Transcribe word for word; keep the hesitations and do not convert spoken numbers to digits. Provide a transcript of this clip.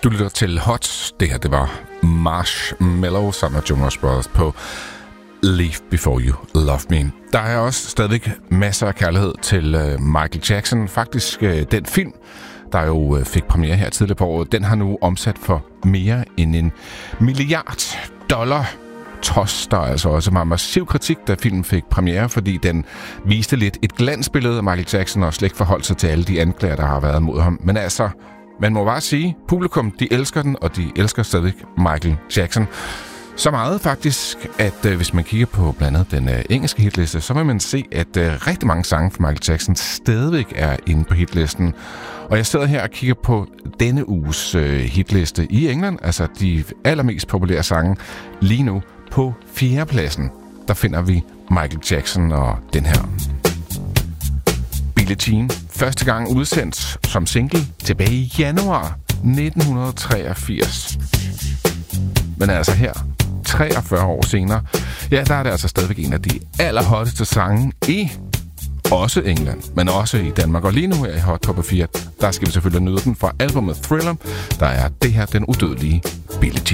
Du lytter til Hot. Det her, det var Marshmello sammen med Jonas Brothers på Leave Before You Love Me. Der er også stadigvæk masser af kærlighed til uh, Michael Jackson. Faktisk uh, den film, der jo uh, fik premiere her tidligere på året, den har nu omsat for mere end en milliard dollar. Trods der er altså også meget massiv kritik, da filmen fik premiere, fordi den viste lidt et glansbillede af Michael Jackson og slet ikke forholdt sig til alle de anklager, der har været mod ham. Men altså, man må bare sige, publikum, de elsker den, og de elsker stadig Michael Jackson. Så meget faktisk, at øh, hvis man kigger på blandt andet den øh, engelske hitliste, så vil man se, at øh, rigtig mange sange fra Michael Jackson stadigvæk er inde på hitlisten. Og jeg sidder her og kigger på denne uges øh, hitliste i England, altså de allermest populære sange lige nu. På fjerdepladsen, der finder vi Michael Jackson og den her. Billie Jean, første gang udsendt som single tilbage i januar nitten treogfirs. Men altså her, treogfyrre år senere, ja, der er det altså stadigvæk en af de allerhotteste sange i også England, men også i Danmark. Og lige nu her i Hot Top fire, der skal vi selvfølgelig nyde den fra albumet Thriller. Der er det her, den udødelige Billie Jean.